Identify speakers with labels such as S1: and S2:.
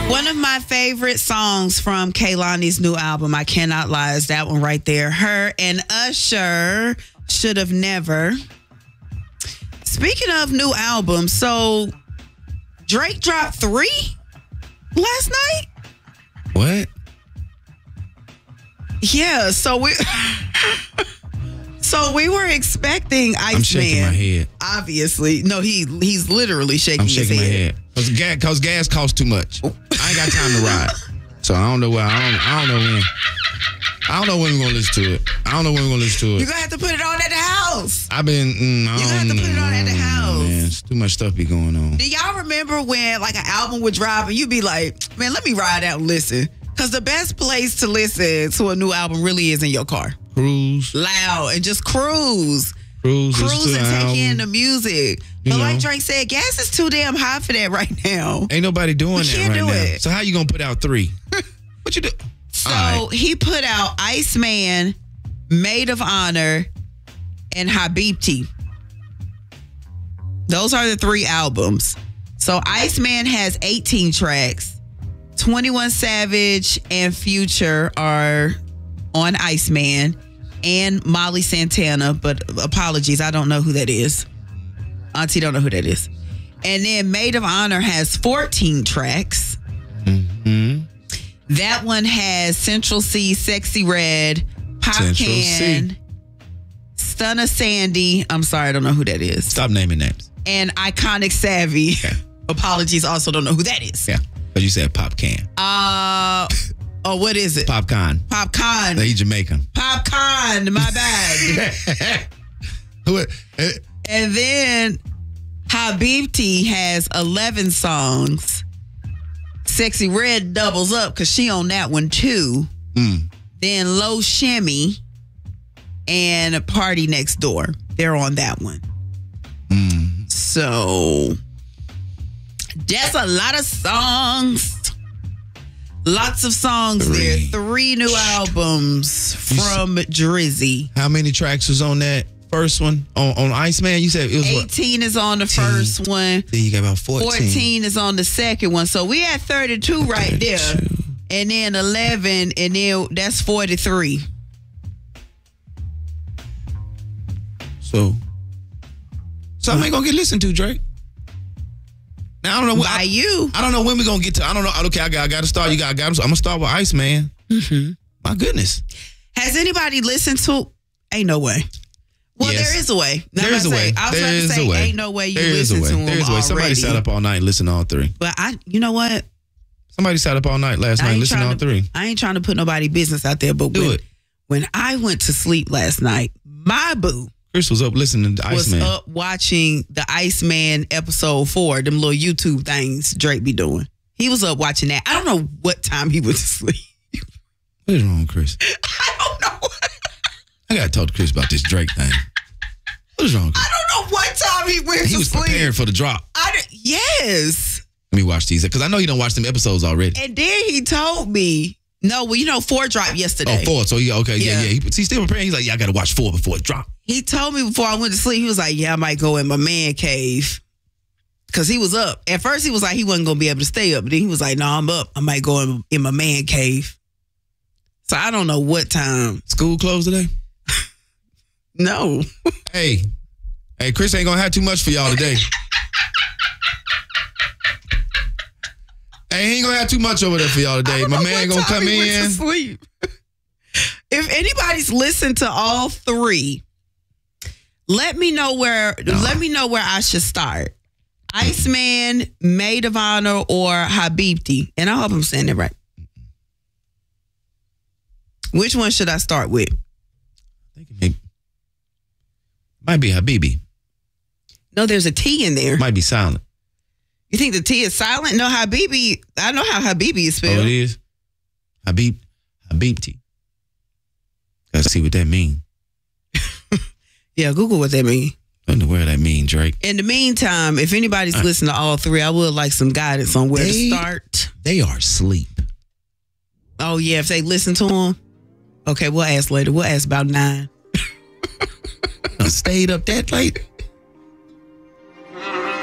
S1: One of my favorite songs from Kehlani's new album, I Cannot Lie, is that one right there. Her and Usher, Should Have Never. Speaking of new albums, so Drake dropped 3 last night?
S2: What?
S1: Yeah, so we were expecting Iceman.
S2: I'm shaking my head.
S1: Obviously. No, he's literally shaking his head.
S2: I'm shaking my head. Because gas costs too much. I ain't got time to ride. So I don't know where. I don't know when. I don't know when we're going to listen to it. I don't know when we're going to listen to it.
S1: You're going to have to put it on at the house.
S2: I've been,
S1: You're going to have to put it on at the house.
S2: Man, it's too much stuff be going on.
S1: Do y'all remember when like an album would drop and you'd be like, man, let me ride out and listen? Because the best place to listen to a new album really is in your car.
S2: Cruise.
S1: Loud and just cruise.
S2: Cruise
S1: and take
S2: album.
S1: in the music. But like Drake said, gas is too damn high for that right now.
S2: Ain't nobody doing that
S1: can't
S2: right
S1: do
S2: now.
S1: it.
S2: So how you going to put out 3? What you do?
S1: So he put out Iceman, Maid of Honor, and Habibti. Those are the 3 albums. So Iceman has 18 tracks. 21 Savage and Future are on Iceman, and Molly Santana, but apologies, I don't know who that is. Auntie don't know who that is. And then Maid of Honor has 14 tracks.
S2: Mm-hmm.
S1: That one has Central C, Sexy Red, Pop
S2: Central
S1: Can,
S2: C.
S1: Stunna Sandy. I'm sorry, I don't know who that is.
S2: Stop naming names.
S1: And Iconic Savvy.
S2: Okay.
S1: Apologies, also don't know who that is.
S2: Yeah, because you said Pop Can.
S1: What is it?
S2: Popcorn.
S1: Popcorn.
S2: He's Jamaican.
S1: Popcorn, my bad. And then Habibti has 11 songs. Sexy Red doubles up because she on that one too. Then Low Shimmy and Party Next Door. They're on that one. So that's a lot of songs. Lots of songs there. 3 new albums from Drizzy.
S2: How many tracks was on that first one? On Iceman, you said it was
S1: 18 is on the first one.
S2: Then you got about 14.
S1: 14 is on the second one. So we had 32 right there. And then 11, and then that's 43.
S2: So something ain't gonna get listened to, Drake. Now I don't know
S1: By you.
S2: I don't know when we're gonna get to. I don't know. Okay, I got to start. I'm gonna start with Iceman. My goodness.
S1: Has anybody listened to? Ain't no way. Well,
S2: Yes.
S1: there is a way.
S2: There is a way.
S1: I was about to say, ain't no way you listen to them
S2: There is a way. Somebody
S1: already.
S2: sat up all night and listened to all 3.
S1: But you know what?
S2: Somebody sat up all night last night and listened to all 3.
S1: I ain't trying to put nobody business out there, but when I went to sleep last night, my boo
S2: Chris was up listening to
S1: was
S2: Iceman.
S1: up watching the Iceman episode 4, them little YouTube things Drake be doing. He was up watching that. I don't know what time he went to sleep.
S2: What is wrong with Chris?
S1: I don't know.
S2: I gotta talk to Chris about this Drake thing. What is wrong with Chris?
S1: I don't know what time he went to sleep.
S2: He was preparing for the drop.
S1: Yes.
S2: Let me watch these because I know you don't watch them episodes already.
S1: And then he told me, no, well, 4 dropped yesterday.
S2: 4. So yeah. He's still preparing. He's like, yeah, I gotta watch 4 before it drop.
S1: He told me before I went to sleep, he was like, yeah, I might go in my man cave. Because he was up. At first, he was like, he wasn't going to be able to stay up. But then he was like, no, I'm up. I might go in my man cave. So I don't know what time.
S2: School closed today?
S1: No.
S2: Hey, Chris ain't gonna have too much for y'all today. Hey, he ain't gonna have too much over there for y'all today. My man gonna come in.
S1: To sleep. If anybody's listened to all 3, let me know where I should start. Iceman, Maid of Honor, or Habibti. And I hope I'm saying it right. Which one should I start with?
S2: I think it might be Habibi.
S1: No, there's a T in there.
S2: Might be silent.
S1: You think the T is silent? No, Habibi. I know how Habibi is spelled.
S2: Oh, it is? Habibti. Gotta see what that mean.
S1: Yeah, Google what that mean.
S2: I don't know where that mean, Drake.
S1: In the meantime, if anybody's listening to all 3, I would like some guidance on where to start.
S2: They are asleep.
S1: Oh, yeah, if they listen to them. Okay, we'll ask later. We'll ask about 9.
S2: I stayed up that late.